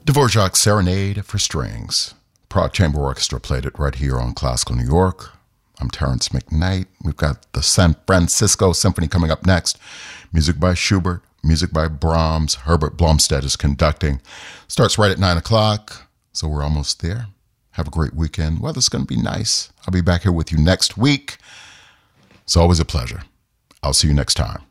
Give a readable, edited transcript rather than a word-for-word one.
Dvorak's Serenade for Strings. Prague Chamber Orchestra played it right here on Classical New York. I'm Terrence McKnight. We've got the San Francisco Symphony coming up next. Music by Schubert, music by Brahms. Herbert Blomstedt is conducting. Starts right at 9 o'clock, so we're almost there. Have a great weekend. Weather's going to be nice. I'll be back here with you next week. It's always a pleasure. I'll see you next time.